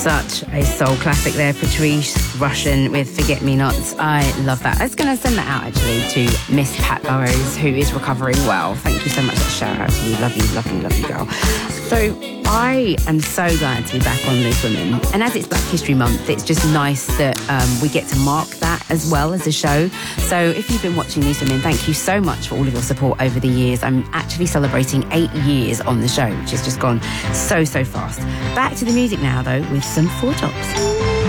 Such a soul classic there, Patrice Rushen with Forget Me Nots. I love that. I was going to send that out actually to Miss Pat Burrows, who is recovering well. Thank you so much. Shout out to you. Love you, love you, love you, girl. So I am so glad to be back on Loose Women. And as it's Black History Month, it's just nice that we get to mark that as well as a show. So if you've been watching Loose Women, thank you so much for all of your support over the years. I'm actually celebrating 8 years on the show, which has just gone so fast. Back to the music now, though, with some Four Tops.